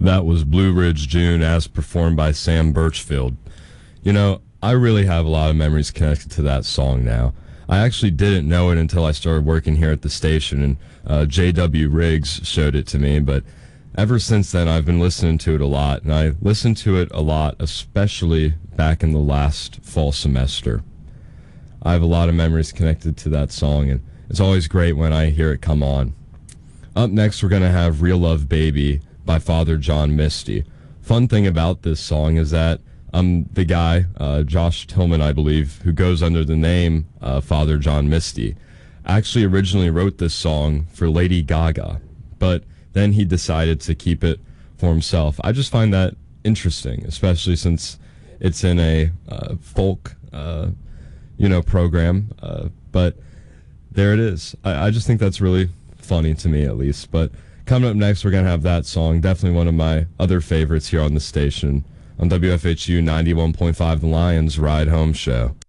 That was Blue Ridge June as performed by Sam Birchfield. You know, I really have a lot of memories connected to that song now. I actually didn't know it until I started working here at the station, and J.W. Riggs showed it to me, but ever since then I've been listening to it a lot, and I listened to it a lot, especially back in the last fall semester. I have a lot of memories connected to that song, and it's always great when I hear it come on. Up next, we're going to have Real Love Baby by Father John Misty. Fun thing about this song is that the guy, Josh Tillman, I believe, who goes under the name Father John Misty, actually originally wrote this song for Lady Gaga, but then he decided to keep it for himself. I just find that interesting, especially since it's in a folk, program, but there it is. I just think that's really funny to me, at least. But coming up next, we're going to have that song, definitely one of my other favorites here on the station, on WFHU 91.5 The Lions Ride Home Show.